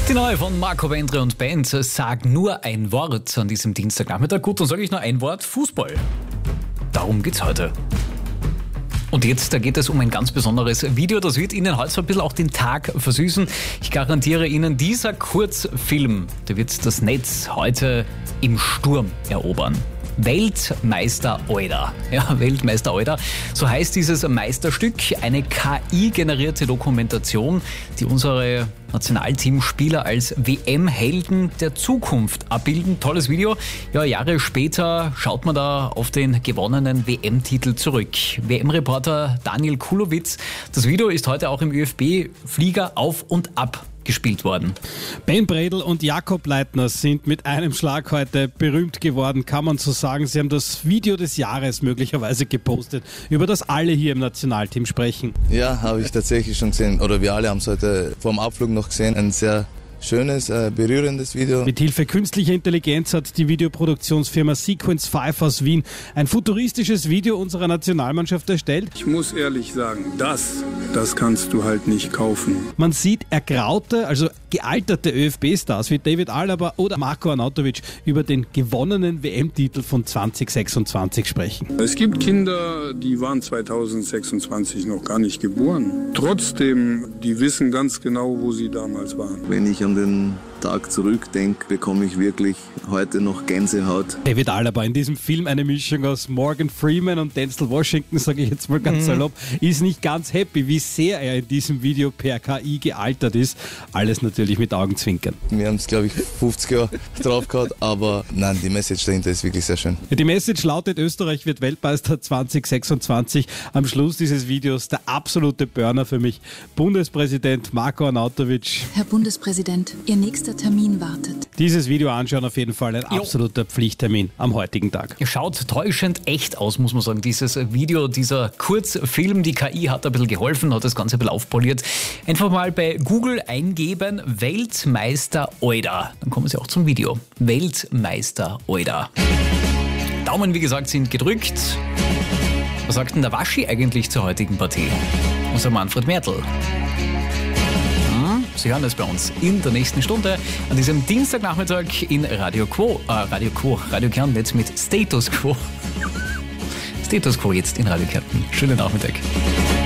Die neue von Marco Wendre und Band, Sag nur ein Wort an diesem Dienstagnachmittag. Gut, dann sage ich nur ein Wort, Fußball. Darum geht's heute. Und jetzt, da geht es um ein ganz besonderes Video. Das wird Ihnen heute so ein bisschen auch den Tag versüßen. Ich garantiere Ihnen, dieser Kurzfilm, der wird das Netz heute im Sturm erobern. Weltmeister Oida. Ja, Weltmeister Oida. So heißt dieses Meisterstück. Eine KI-generierte Dokumentation, die unsere Nationalteamspieler als WM-Helden der Zukunft abbilden. Tolles Video. Ja, Jahre später schaut man da auf den gewonnenen WM-Titel zurück. WM-Reporter Daniel Kulowitz. Das Video ist heute auch im ÖFB-Flieger auf und ab gespielt worden. Ben Bredl und Jakob Leitner sind mit einem Schlag heute berühmt geworden, kann man so sagen. Sie haben das Video des Jahres möglicherweise gepostet, über das alle hier im Nationalteam sprechen. Ja, habe ich tatsächlich schon gesehen. Oder wir alle haben es heute vor dem Abflug noch gesehen. Ein sehr schönes, berührendes Video. Mit Hilfe künstlicher Intelligenz hat die Videoproduktionsfirma Sequence 5 aus Wien ein futuristisches Video unserer Nationalmannschaft erstellt. Ich muss ehrlich sagen, das kannst du halt nicht kaufen. Man sieht ergraute, also gealterte ÖFB-Stars wie David Alaba oder Marko Arnautovic über den gewonnenen WM-Titel von 2026 sprechen. Es gibt Kinder, die waren 2026 noch gar nicht geboren. Trotzdem, die wissen ganz genau, wo sie damals waren. Wenn ich an den Tag zurückdenke, bekomme ich wirklich heute noch Gänsehaut. David Alaba in diesem Film, eine Mischung aus Morgan Freeman und Denzel Washington, sage ich jetzt mal ganz salopp, ist nicht ganz happy, wie sehr er in diesem Video per KI gealtert ist. Alles natürlich mit Augenzwinkern. Wir haben es, glaube ich, 50 Jahre drauf gehabt, aber nein, die Message dahinter ist wirklich sehr schön. Die Message lautet, Österreich wird Weltmeister 2026. Am Schluss dieses Videos der absolute Burner für mich, Bundespräsident Marko Arnautovic. Herr Bundespräsident, Ihr nächster Termin wartet. Dieses Video anschauen, auf jeden Fall ein absoluter Pflichttermin am heutigen Tag. Schaut täuschend echt aus, muss man sagen. Dieses Video, dieser Kurzfilm, die KI hat ein bisschen geholfen, hat das Ganze ein bisschen aufpoliert. Einfach mal bei Google eingeben, Weltmeister Oida. Dann kommen Sie auch zum Video. Weltmeister Oida. Daumen, wie gesagt, sind gedrückt. Was sagt denn der Waschi eigentlich zur heutigen Partie? Unser Manfred Mertl. Sie hören es bei uns in der nächsten Stunde an diesem Dienstagnachmittag in Radio Kärnten jetzt mit Status Quo. Status Quo jetzt in Radio Kärnten. Schönen Nachmittag.